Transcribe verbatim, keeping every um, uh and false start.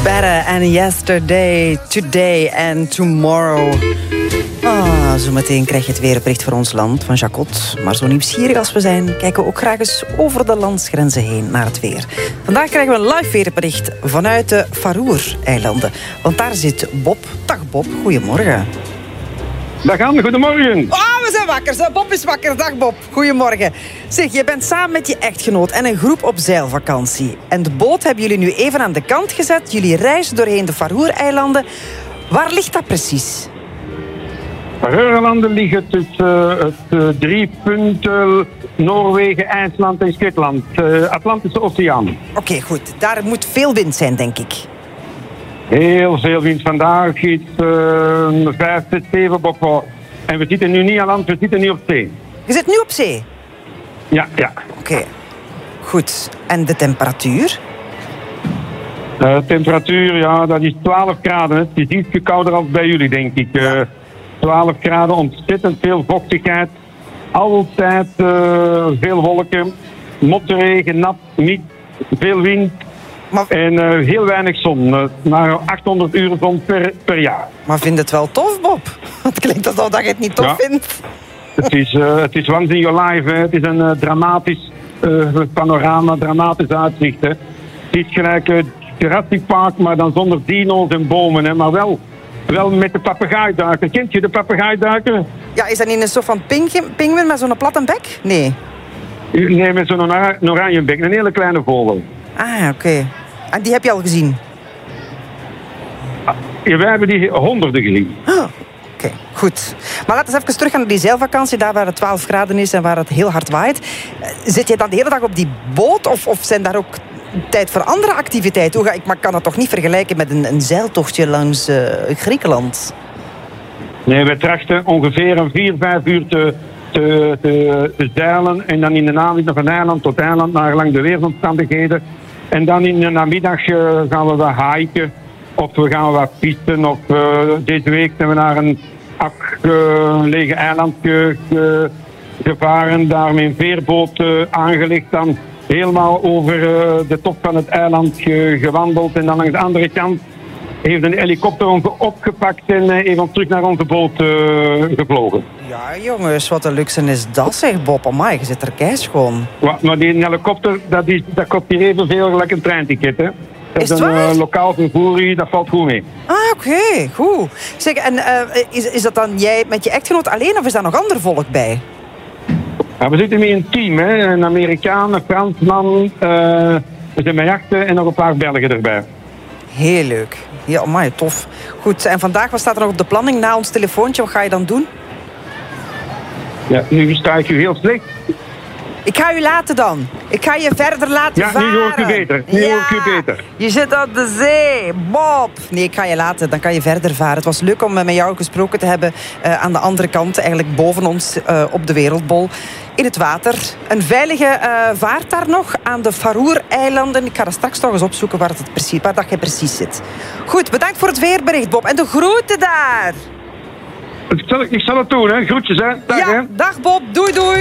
Better and yesterday, today and tomorrow. Ah, zometeen krijg je het weerbericht voor ons land van Jacot. Maar zo nieuwsgierig als we zijn, kijken we ook graag eens over de landsgrenzen heen naar het weer. Vandaag krijgen we een live weerbericht vanuit de Faroe-eilanden. Want daar zit Bob. Dag Bob, goedemorgen. Dag Anne, goedemorgen. Ah, we zijn wakker. Zo, Bob is wakker. Dag Bob, goedemorgen. Zeg, je bent samen met je echtgenoot en een groep op zeilvakantie. En de boot hebben jullie nu even aan de kant gezet. Jullie reizen doorheen de Faroe-eilanden. Waar ligt dat precies? Faroe-eilanden liggen tussen uh, het uh, drie punten Noorwegen, IJsland en Schotland. Uh, Atlantische Oceaan. Oké, okay, goed. Daar moet veel wind zijn, denk ik. Heel veel wind. Vandaag is uh, vijf, zes, zeven bokken. En we zitten nu niet aan land, we zitten nu op zee. Je zit nu op zee? Ja, ja. Oké, okay. Goed. En de temperatuur? Uh, temperatuur, ja, dat is twaalf graden. Het is iets kouder als bij jullie, denk ik. Uh, twaalf graden, ontzettend veel vochtigheid. Altijd uh, veel wolken. Motregen, nat, niet veel wind. Maar... En uh, heel weinig zon. Uh, maar achthonderd uur zon per, per jaar. Maar vind je het wel tof, Bob? Het klinkt alsof je het niet tof ja. vindt. Het is, uh, het is once in your life. Hè. Het is een uh, dramatisch uh, panorama, dramatisch uitzicht. Hè. Het is gelijk uh, Jurassic Park, maar dan zonder dino's en bomen. Hè. Maar wel, wel met de papegaaiduiker. Kent je de papegaaiduiker? Ja, is dat niet een soort van pinguïn met zo'n platte bek? Nee. Nee, met zo'n ora- oranje bek. Een hele kleine vogel. Ah, oké. Okay. En die heb je al gezien? Ja, wij hebben die honderden gezien. Oh, oké, okay, goed. Maar laten we even terug gaan naar die zeilvakantie, daar waar het twaalf graden is en waar het heel hard waait. Zit je dan de hele dag op die boot of, of zijn daar ook tijd voor andere activiteiten? Hoe ga ik, maar kan dat toch niet vergelijken met een, een zeiltochtje langs uh, Griekenland? Nee, we trachten ongeveer een vier, vijf uur te, te, te, te zeilen en dan in de namiddag van eiland tot eiland naar lang de weersomstandigheden. En dan in de namiddag uh, gaan we wat hiken of we gaan wat pisten. Of uh, deze week zijn we naar een afgelegen eiland ge, ge, gevaren, daar met een veerboot uh, aangelegd, dan helemaal over uh, de top van het eiland ge, gewandeld en dan langs de andere kant heeft een helikopter ons opgepakt en uh, heeft ons terug naar onze boot uh, gevlogen. Ja, jongens, wat een luxe is dat, zeg Bob. Amai, je zit er keischoon. Ja, maar die helikopter, dat, is, dat kost hier evenveel gelijk een treinticket, hè. Dat is, is een uh, lokaal vervoer, dat valt goed mee. Ah, oké, okay, goed. Zeg, en uh, is, is dat dan jij met je echtgenoot alleen of is daar nog ander volk bij? Ja, we zitten met een team, hè. Een Amerikaan, een Fransman, uh, we zijn met jachten en nog een paar Belgen erbij. Heel leuk. Ja, amai, tof. Goed, en vandaag, wat staat er nog op de planning na ons telefoontje? Wat ga je dan doen? Ja, nu sta ik u heel slecht. Ik ga u laten dan. Ik ga je verder laten ja, varen. Ja, nu hoor ik u beter. Nu ja, hoor ik u beter. Je zit op de zee, Bob. Nee, ik ga je laten. Dan kan je verder varen. Het was leuk om met jou gesproken te hebben uh, aan de andere kant. Eigenlijk boven ons uh, op de wereldbol. In het water. Een veilige uh, vaart daar nog aan de Faroe-eilanden. Ik ga er straks nog eens opzoeken waar, het precies, waar dat je precies zit. Goed, bedankt voor het weerbericht, Bob. En de groeten daar. Ik zal, ik zal het doen, hè. Groetjes, hè. Dag, ja, hè. dag Bob. Doei, doei.